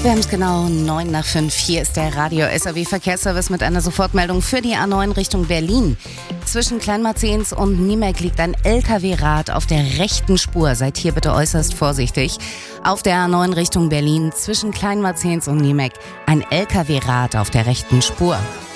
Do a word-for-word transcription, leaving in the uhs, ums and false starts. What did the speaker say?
Wir haben es genau neun nach fünf. Hier ist der Radio S A W Verkehrsservice mit einer Sofortmeldung für die A neun Richtung Berlin. Zwischen Kleinmarzens und Niemek liegt ein L K W-Rad auf der rechten Spur. Seid hier bitte äußerst vorsichtig. Auf der A neun Richtung Berlin zwischen Kleinmarzens und Niemek ein L K W-Rad auf der rechten Spur.